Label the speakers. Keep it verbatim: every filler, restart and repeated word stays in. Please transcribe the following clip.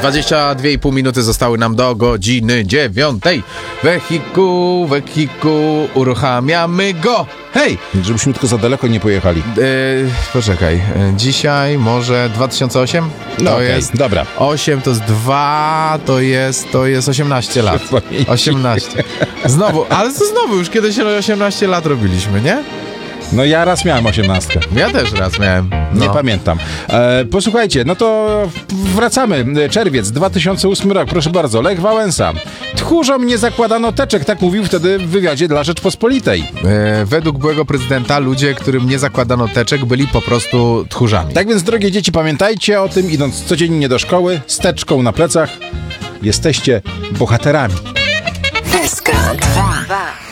Speaker 1: dwadzieścia dwie i pół minuty zostały nam do godziny dziewiątej. Wehikuł, wehikuł, uruchamiamy go. Hej!
Speaker 2: Żebyśmy tylko za daleko nie pojechali.
Speaker 1: Yy, poczekaj, dzisiaj może dwa tysiące osiem?
Speaker 2: No
Speaker 1: To
Speaker 2: okej,
Speaker 1: jest
Speaker 2: dobra.
Speaker 1: osiem to jest dwa, to jest, to jest osiemnaście lat. osiemnaście. Znowu, ale to znowu już kiedyś osiemnaście lat robiliśmy, nie?
Speaker 2: No ja raz miałem osiemnastkę.
Speaker 1: Ja też raz miałem. No.
Speaker 2: Nie pamiętam. E, posłuchajcie, no to wracamy. Czerwiec, dwa tysiące ósmy rok, proszę bardzo. Lech Wałęsa. Tchórzom nie zakładano teczek, tak mówił wtedy w wywiadzie dla Rzeczpospolitej.
Speaker 1: E, według byłego prezydenta ludzie, którym nie zakładano teczek, byli po prostu tchórzami.
Speaker 2: Tak więc, drogie dzieci, pamiętajcie o tym, idąc codziennie do szkoły, z teczką na plecach, jesteście bohaterami.
Speaker 3: S K dwa.